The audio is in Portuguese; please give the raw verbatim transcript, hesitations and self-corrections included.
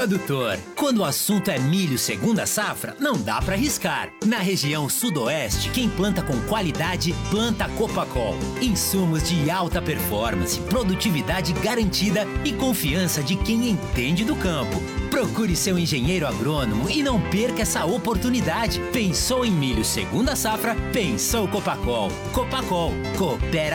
Produtor, quando o assunto é milho segunda safra, não dá pra arriscar. Na região sudoeste, quem planta com qualidade, planta Copacol. Insumos de alta performance, produtividade garantida e confiança de quem entende do campo. Procure seu engenheiro agrônomo e não perca essa oportunidade. Pensou em milho segunda safra? Pensou Copacol. Copacol, coopera